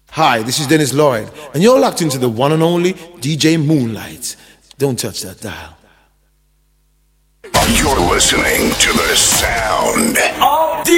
Hi, this is Dennis Lloyd, and you're locked into the one and only DJ Moonlight. Don't touch that dial. You're listening to the sound